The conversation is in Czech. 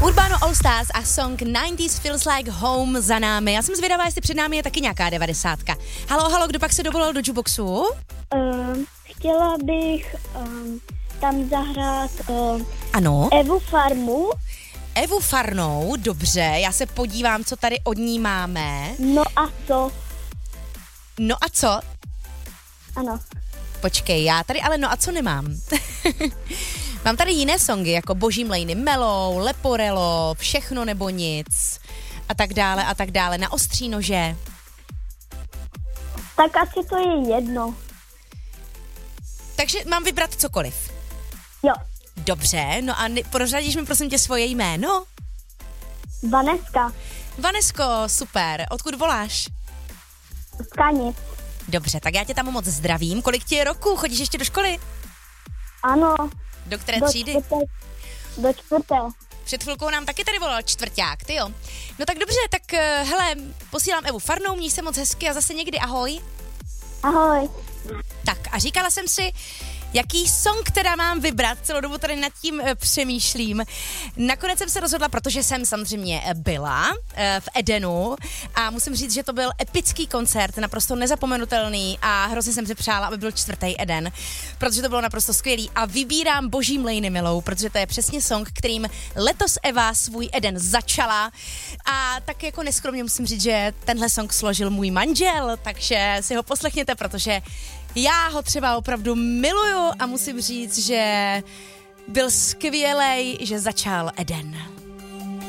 Urbano All Stars a song 90s Feels Like Home za námi. Já jsem zvědavá, jestli před námi je taky nějaká 90. Halo, kdo pak se dovolal do jukeboxu? Chtěla bych tam zahrát Ano. Evu Farmu. Evu Farnou, dobře, já se podívám, co tady od ní máme. No a co? No a co? Ano. Počkej, já tady ale no a co nemám? Mám tady jiné songy, jako Boží mlejny, Melou, Leporello, Všechno nebo nic a tak dále, Na ostří nože. Tak asi to je jedno. Takže mám vybrat cokoliv. Jo. Dobře, no a prozradíš mi prosím tě svoje jméno? Vaneska. Vanesko, super, odkud voláš? Z Kanic. Dobře, tak já tě tam moc zdravím. Kolik ti je roku? Chodíš ještě do školy? Ano. Do které třídy? Do čtvrté. Před chvilkou nám taky tady volal čtvrťák, ty jo. No tak dobře, tak hele, posílám Evu Farnou, měj se moc hezky a zase někdy ahoj. Ahoj. Tak a říkala jsem si, jaký song teda mám vybrat, celou dobu tady nad tím přemýšlím. Nakonec jsem se rozhodla, protože jsem samozřejmě byla v Edenu a musím říct, že to byl epický koncert, naprosto nezapomenutelný a hrozně jsem si přála, aby byl 4. Eden, protože to bylo naprosto skvělý a vybírám Boží mlejny Milou, protože to je přesně song, kterým letos Eva svůj Eden začala a tak jako neskromně musím říct, že tenhle song složil můj manžel, takže si ho poslechněte, protože já ho třeba opravdu miluju a musím říct, že byl skvělej, že začal Eden.